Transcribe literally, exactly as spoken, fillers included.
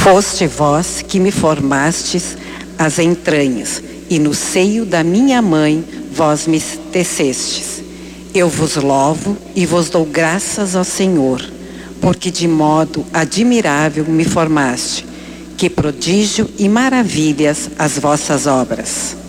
Foste vós que me formastes as entranhas, e no seio da minha mãe vós me tecestes. Eu vos louvo e vos dou graças ao Senhor, porque de modo admirável me formaste. Que prodígio e maravilhas as vossas obras.